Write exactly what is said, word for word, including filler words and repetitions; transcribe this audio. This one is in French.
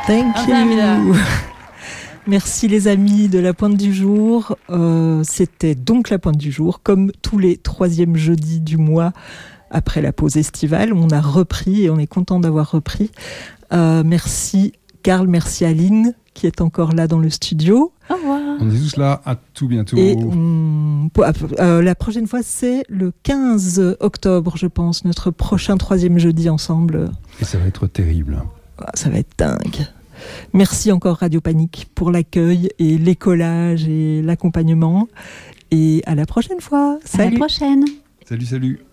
Thank you. Merci les amis de La Pointe du Jour. Euh, c'était donc La Pointe du Jour, comme tous les troisièmes jeudis du mois après la pause estivale. On a repris et on est content d'avoir repris. Euh, merci Karl, merci Aline qui est encore là dans le studio. Au revoir. On est tous là, à tout bientôt. Et on, euh, la prochaine fois, c'est le quinze octobre, je pense, notre prochain troisième jeudi ensemble. Et ça va être terrible. Ça va être dingue. Merci encore Radio Panique pour l'accueil et l'écolage et l'accompagnement. Et à la prochaine fois. Salut. À la prochaine. Salut, salut.